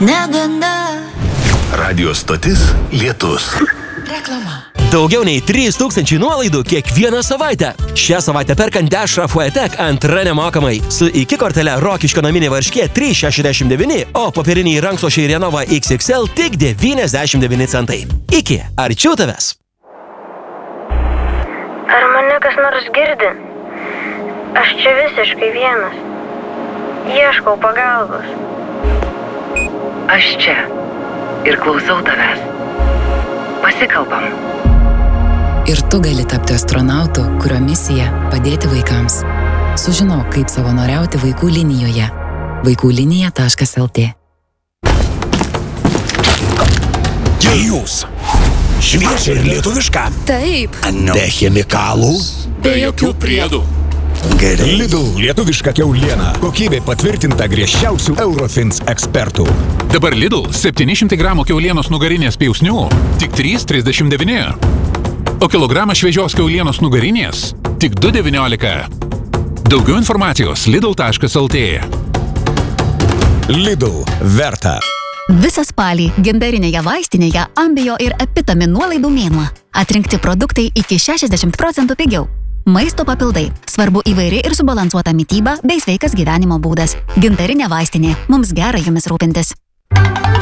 neganda. Radio stotis Lietus. Reklama. Daugiau nei 3000 nuolaidų kiekvieną savaitę. Šią savaitę perkant Dešra Fuetek antra nemokamai. Su iki kortele Rokiškio naminė varškė 3,69, o popieriniai rankšluosčiai Renova XXL tik 99 centai. Iki, arčiau tavęs. Ar mane kas nors girdi? Aš čia visiškai vienas. Ieškau pagalbos. Aš čia ir klausau tavęs. Pasikalbam. Ir tu gali tapti astronautu, kurio misija padėti vaikams. Sužinok, kaip savanoriauti vaikų linijoje. vaikųlinija.lt. Tai jūs. Šviežia ir lietuviška. Taip. Be chemikalų. Be jokių priedų. Gerai. Lidl lietuviška kiauliena. Kokybė patvirtinta griežčiausių Eurofins ekspertų. Dabar Lidl 700 gramų kiaulienos nugarinės pjausnių tik 3,39. O kilogramas šviežios kiaulienos nugarinės tik 2,19. Daugiau informacijos lidl.lt. Lidl verta. Visą spalį gintarinėje vaistinėje Ambio ir Epitamin nuolaidų mėnuo. Atrinkti produktai iki 60% pigiau. Maisto papildai. Svarbu įvairi ir subalansuota mityba bei sveikas gyvenimo būdas. Gintarinė vaistinė. Mums gera jumis rūpintis.